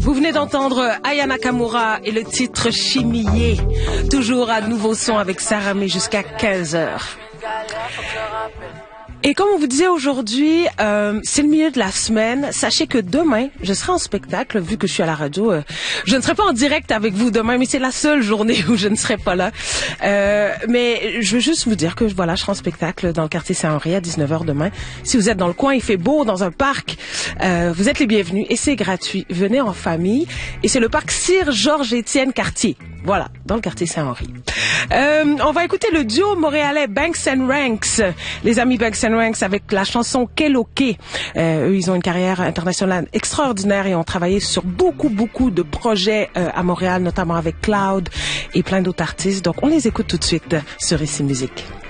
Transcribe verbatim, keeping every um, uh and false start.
Vous venez d'entendre Aya Nakamura et le titre Chimillé. Toujours à nouveau son avec Sarah May jusqu'à quinze heures. Et comme on vous disait aujourd'hui, euh, c'est le milieu de la semaine. Sachez que demain, je serai en spectacle, vu que je suis à la radio. Euh, je ne serai pas en direct avec vous demain, mais c'est la seule journée où je ne serai pas là. Euh, mais je veux juste vous dire que voilà, je serai en spectacle dans le quartier Saint-Henri à dix-neuf heures demain. Si vous êtes dans le coin, il fait beau, dans un parc, euh, vous êtes les bienvenus et c'est gratuit. Venez en famille. Et c'est le parc Sir Georges-Étienne Cartier. Voilà, dans le quartier Saint-Henri. Euh, on va écouter le duo montréalais Banks and Ranks. Les amis Banks and Ranks avec la chanson Keloke. Euh, eux, ils ont une carrière internationale extraordinaire et ont travaillé sur beaucoup, beaucoup de projets euh, à Montréal, notamment avec Cloud et plein d'autres artistes. Donc, on les écoute tout de suite sur Ici Musique.